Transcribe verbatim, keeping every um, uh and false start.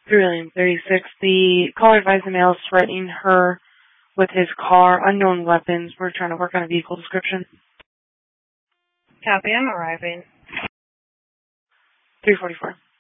three William thirty-six. The caller advised the male is threatening her with his car, unknown weapons. We're trying to work on a vehicle description. Copy, I'm arriving. three forty-four.